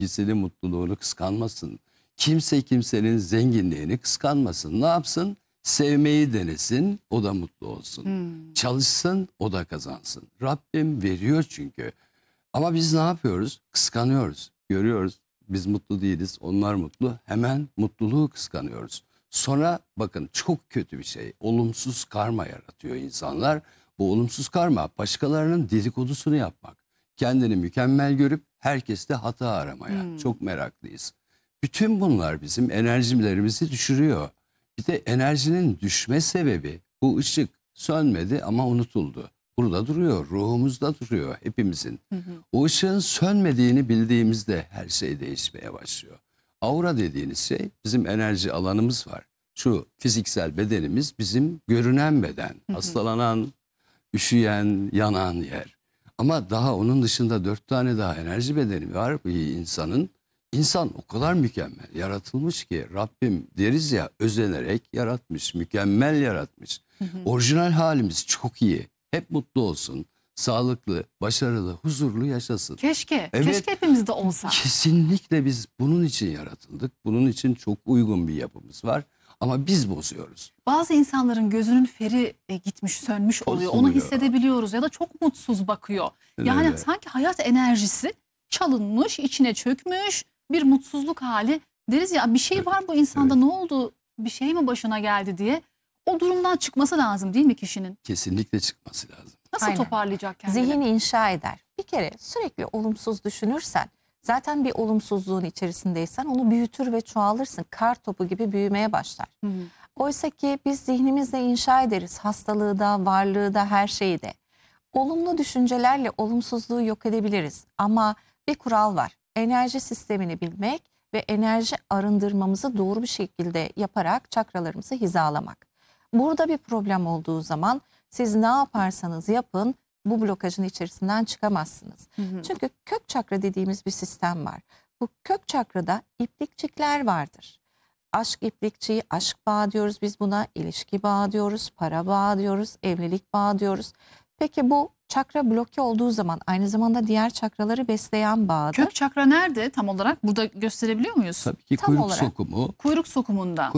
Kimsenin mutluluğunu kıskanmasın. Kimse kimsenin zenginliğini kıskanmasın. Ne yapsın? Sevmeyi denesin, o da mutlu olsun. Çalışsın, o da kazansın. Rabbim veriyor çünkü. Ama biz ne yapıyoruz? Kıskanıyoruz. Görüyoruz. Biz mutlu değiliz, onlar mutlu. Hemen mutluluğu kıskanıyoruz. Sonra bakın çok kötü bir şey. Olumsuz karma yaratıyor insanlar. Bu olumsuz karma başkalarının dedikodusunu yapmak. Kendini mükemmel görüp herkeste hata aramaya. Çok meraklıyız. Bütün bunlar bizim enerjilerimizi düşürüyor. Bir de enerjinin düşme sebebi bu ışık sönmedi ama unutuldu. Burada duruyor, ruhumuzda duruyor hepimizin. O ışığın sönmediğini bildiğimizde her şey değişmeye başlıyor. Aura dediğiniz şey bizim enerji alanımız var. Şu fiziksel bedenimiz bizim görünen beden, hastalanan, üşüyen, yanan yer. Ama daha onun dışında 4 tane daha enerji bedeni var bir insanın. İnsan o kadar mükemmel yaratılmış ki Rabbim deriz ya özenerek yaratmış, mükemmel yaratmış. Orijinal halimiz çok iyi. Hep mutlu olsun, sağlıklı, başarılı, huzurlu yaşasın. Keşke, Evet. keşke hepimizde olsa. Kesinlikle biz bunun için yaratıldık. Bunun için çok uygun bir yapımız var. Ama biz bozuyoruz. Bazı insanların gözünün feri gitmiş, sönmüş oluyor. Onu Bozuluyor. hissedebiliyoruz ya da çok mutsuz bakıyor. Yani Öyle. sanki hayat enerjisi çalınmış, içine çökmüş bir mutsuzluk hali. Deriz ya bir şey var bu insanda, ne oldu, bir şey mi başına geldi diye. O durumdan çıkması lazım değil mi kişinin? Kesinlikle çıkması lazım. Nasıl Aynen. toparlayacak kendini? Zihin inşa eder. Bir kere sürekli olumsuz düşünürsen, zaten bir olumsuzluğun içerisindeysen onu büyütür ve çoğalırsın. Kar topu gibi büyümeye başlar. Oysa ki biz zihnimizle inşa ederiz. Hastalığı da, varlığı da, her şeyi de. Olumlu düşüncelerle olumsuzluğu yok edebiliriz. Ama bir kural var. Enerji sistemini bilmek ve enerji arındırmamızı doğru bir şekilde yaparak çakralarımızı hizalamak. Burada bir problem olduğu zaman siz ne yaparsanız yapın bu blokajın içerisinden çıkamazsınız. Çünkü kök çakra dediğimiz bir sistem var. Bu kök çakrada iplikçikler vardır. Aşk iplikçiği, aşk bağı diyoruz biz buna, ilişki bağı diyoruz, para bağı diyoruz, evlilik bağı diyoruz. Peki bu çakra bloke olduğu zaman aynı zamanda diğer çakraları besleyen bağdır. Kök çakra nerede tam olarak? Burada gösterebiliyor muyuz? Tabii ki Tam kuyruk olarak. sokumu, Kuyruk sokumunda.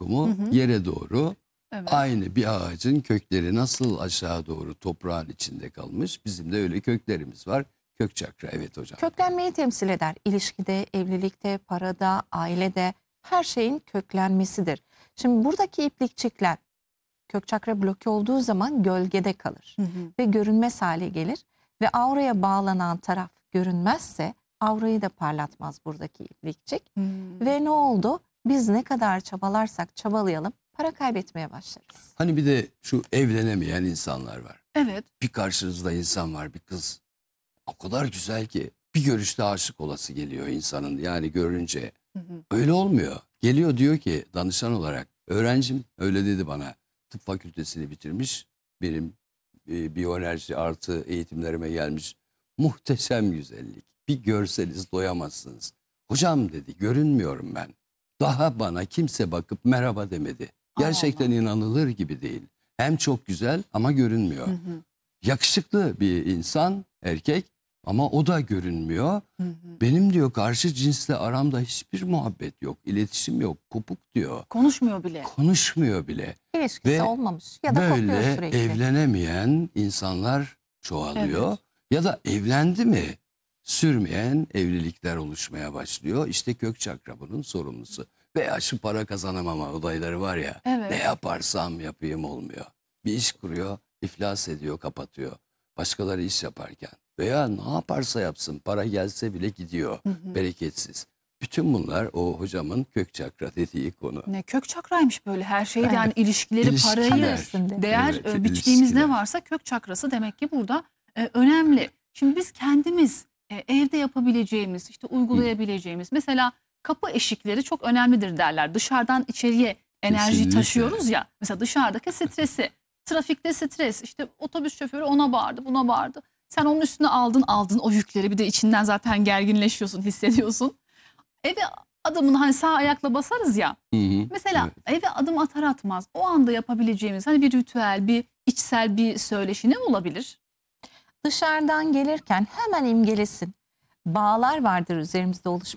yere doğru. Evet. Aynı bir ağacın kökleri nasıl aşağı doğru toprağın içinde kalmış. Bizim de öyle köklerimiz var. Kök çakra, evet hocam. Köklenmeyi temsil eder. İlişkide, evlilikte, parada, ailede her şeyin köklenmesidir. Şimdi buradaki iplikçikler kök çakra bloke olduğu zaman gölgede kalır ve görünmez hale gelir ve auraya bağlanan taraf görünmezse aurayı da parlatmaz buradaki iplikçik. Ve ne oldu? Biz ne kadar çabalarsak çabalayalım para kaybetmeye başlarız. Hani bir de şu evlenemeyen insanlar var. Evet. Bir karşınızda insan var, bir kız. O kadar güzel ki bir görüşte aşık olası geliyor insanın, yani görünce. Öyle olmuyor. Geliyor diyor ki danışan olarak, öğrencim öyle dedi bana. Tıp fakültesini bitirmiş. Benim biyoenerji artı eğitimlerime gelmiş. Muhteşem güzellik. Bir görseniz doyamazsınız. Hocam dedi, görünmüyorum ben. Daha bana kimse bakıp merhaba demedi. Gerçekten inanılır gibi değil. Hem çok güzel ama görünmüyor. Yakışıklı bir insan, erkek, ama o da görünmüyor. Benim diyor karşı cinsle aramda hiçbir muhabbet yok, iletişim yok, kopuk diyor. Konuşmuyor bile. Konuşmuyor bile. İlişkisi Ve olmamış ya da kopuyor böyle sürekli. evlenemeyen insanlar çoğalıyor. Evet. Ya da evlendi mi sürmeyen evlilikler oluşmaya başlıyor. İşte kök çakra bunun sorumlusu. Veya şu para kazanamama olayları var ya, Evet. ne yaparsam yapayım olmuyor. Bir iş kuruyor, iflas ediyor, kapatıyor. Başkaları iş yaparken veya ne yaparsa yapsın para gelse bile gidiyor, bereketsiz. Bütün bunlar o hocamın kök çakra dediği konu. Ne kök çakraymış böyle her şeyi, Evet. yani ilişkileri, İlişkiler. parayı, Üstünde. değer Evet, biçtiğimiz ne ilişkiler. varsa kök çakrası demek ki burada önemli. Şimdi biz kendimiz evde yapabileceğimiz, işte uygulayabileceğimiz, mesela kapı eşikleri çok önemlidir derler. Dışarıdan içeriye enerji Kesinlikle. taşıyoruz ya. Mesela dışarıdaki stresi, trafikte stres, işte otobüs şoförü ona bağırdı, buna bağırdı. Sen onun üstüne aldın o yükleri, bir de içinden zaten gerginleşiyorsun, hissediyorsun. Eve adımını hani sağ ayakla basarız ya. Mesela Evet. eve adım atar atmaz o anda yapabileceğimiz hani bir ritüel, bir içsel bir söyleşi ne olabilir? Dışarıdan gelirken hemen imgelesin. Bağlar vardır üzerimizde oluşmuş.